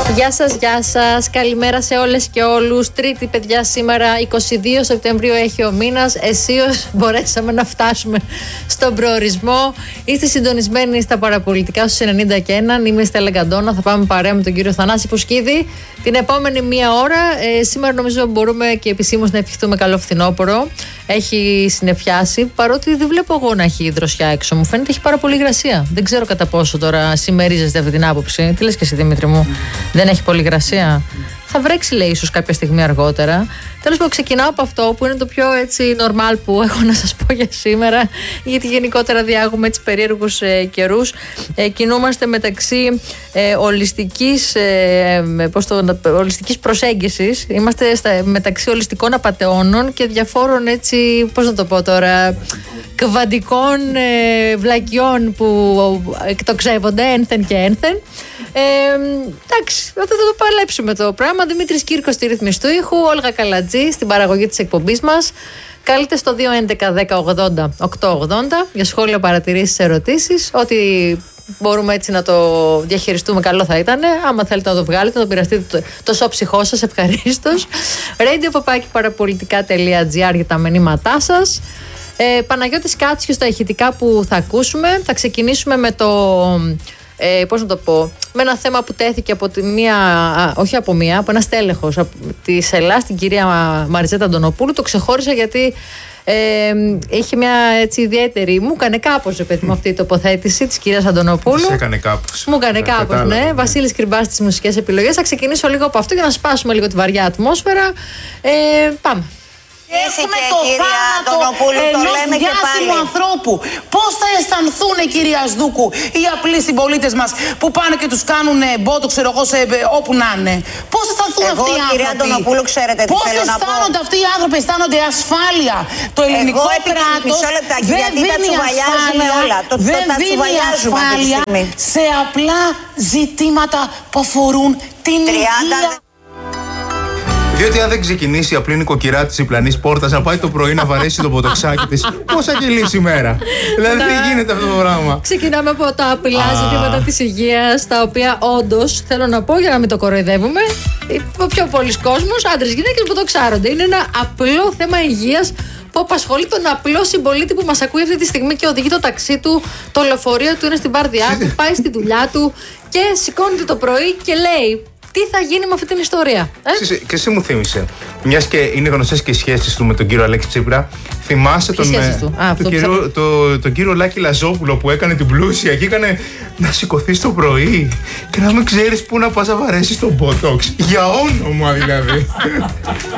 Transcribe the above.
Γεια σας. Καλημέρα σε όλες και όλους. Τρίτη, παιδιά, σήμερα 22 Σεπτεμβρίου έχει ο μήνας. Αισίως μπορέσαμε να φτάσουμε στον προορισμό. Είστε συντονισμένοι στα παραπολιτικά στους 90+1. Είμαι η Στέλλα Γκαντόνα. Θα πάμε παρέα με τον κύριο Θανάση Πουσκίδη την επόμενη μία ώρα. Σήμερα νομίζω μπορούμε και επισήμως να ευχηθούμε καλό φθινόπωρο. Έχει συννεφιάσει, παρότι δεν βλέπω εγώ να έχει δροσιά έξω. Μου φαίνεται έχει πάρα πολύ υγρασία. Δεν ξέρω κατά πόσο τώρα συμμερίζεστε αυτή την άποψη. Τι λες και εσύ, Δημήτρη μου? Δεν έχει πολύ υγρασία. Θα βρέξει, λέει, ίσως κάποια στιγμή αργότερα. Τέλος πάντων, ξεκινάω από αυτό που είναι το πιο έτσι normal που έχω να σας πω για σήμερα, γιατί γενικότερα διάγουμε έτσι περίεργους καιρούς. Κινούμαστε μεταξύ ολιστικής προσέγγισης. Είμαστε μεταξύ ολιστικών απατεώνων και διαφόρων έτσι, πώς να το πω τώρα, κβαντικών βλακιών που εκτοξεύονται ένθεν και ένθεν. Εντάξει, θα το παλέψουμε το πράγμα. Δημήτρης Κύρκος στη ρύθμιση του ήχου, Όλγα Καλατζή στην παραγωγή της εκπομπής μας. Καλείτε στο 211-1080-880 για σχόλια, παρατηρήσεις, ερωτήσεις. Ό,τι μπορούμε έτσι να το διαχειριστούμε, καλό θα ήταν. Άμα θέλετε να το βγάλετε, να το πειραστείτε το σώψυχό σας, ευχαρίστως. radio.parapolitica.gr για τα μηνύματά σας. Παναγιώτης Κάτσιος στα ηχητικά που θα ακούσουμε. Θα ξεκινήσουμε με το... πώς να το πω, με ένα θέμα που τέθηκε από από ένα στέλεχος της Ελλάς, την κυρία Μαριζέτα Αντωνοπούλου. Το ξεχώρισα γιατί είχε μια έτσι ιδιαίτερη. Μου έκανε κάπως, παιδί μου, αυτή η τοποθέτηση της κυρίας Αντωνοπούλου. Της έκανε κάπως. Μου έκανε κάπως, ναι. Βασίλης Κρυμπάς στις μουσικές επιλογές. Θα ξεκινήσω λίγο από αυτό για να σπάσουμε λίγο τη βαριά ατμόσφαιρα. Πάμε. Έχουμε το θάνατο ενός διάσημου ανθρώπου. Πώς θα αισθανθούν, κυρία Σδούκου, οι απλοί συμπολίτες μας που πάνε και τους κάνουν μπότο, ξέρω εγώ, όπου να είναι? Πώς αισθανθούν αυτοί οι άνθρωποι? Κυρία Αντωνοπούλου, ξέρετε τι θέλω να πω. Πώς αισθάνονται αυτοί οι άνθρωποι? Αισθάνονται ασφάλεια? Το ελληνικό κράτος δεν δίνει ασφάλεια, δεν δίνει ασφάλεια σε απλά ζητήματα που αφορούν την υγεία. Διότι αν δεν ξεκινήσει η απλή νοικοκυρά της διπλανής πόρτας να πάει το πρωί να βαρέσει το ποτοξάκι της, πώς θα κυλήσει η μέρα? Δηλαδή δεν γίνεται αυτό το πράγμα. Ξεκινάμε από τα απλά ζητήματα της υγείας, τα οποία όντως, θέλω να πω για να μην το κοροϊδεύουμε, ο πιο πολλής κόσμος, άντρες, γυναίκες, ποτοξάρονται. Είναι ένα απλό θέμα υγείας που απασχολεί τον απλό συμπολίτη που μας ακούει αυτή τη στιγμή και οδηγεί το ταξί του, το λεωφορείο του είναι στην βάρδιά του, πάει στη δουλειά του και σηκώνεται το πρωί και λέει: τι θα γίνει με αυτή την ιστορία? Και εσύ μου θύμισε. Μιας και είναι γνωστές και οι σχέσεις του με τον κύριο Αλέξη Τσίπρα, θυμάσαι τον κύριο Λάκη Λαζόπουλο που έκανε την πλούσια και έκανε να σηκωθείς το πρωί και να μην ξέρεις πού να πας να βαρέσεις τον μπότοξ. Για όνομα δηλαδή.